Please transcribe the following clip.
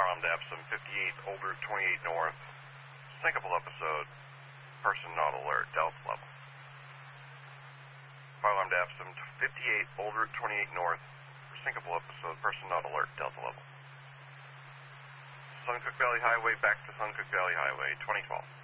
alarm to Epsom 58, Old Route 28 North. Sinkable episode. Person not alert. Delta level. Fire alarm to Epsom 58, Old Route 28 North. Sinkable episode. Person not alert. Delta level. Suncook Valley Highway back to Suncook Valley Highway 2012.